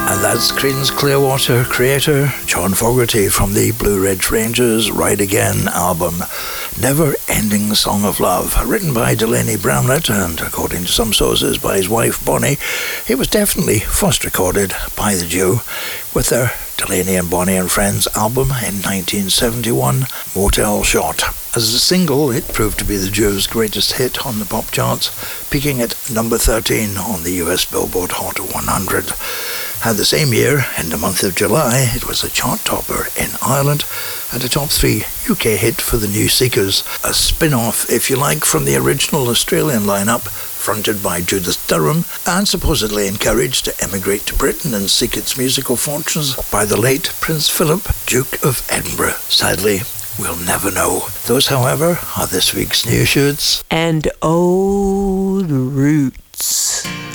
And that's Creedence Clearwater creator John Fogerty from the Blue Ridge Rangers' Ride Again album. Never Ending Song of Love, written by Delaney Bramlett and, according to some sources, by his wife Bonnie. It was definitely first recorded by the duo with their Delaney and Bonnie and Friends album in 1971, Motel Shot. As a single, it proved to be the duo's greatest hit on the pop charts, peaking at number 13 on the US Billboard Hot 100. And the same year, in the month of July, it was a chart topper in Ireland and a top 3 UK hit for the New Seekers, a spin-off, if you like, from the original Australian lineup, fronted by Judith Durham and supposedly encouraged to emigrate to Britain and seek its musical fortunes by the late Prince Philip, Duke of Edinburgh. Sadly, we'll never know. Those, however, are this week's news shoots. And old roots.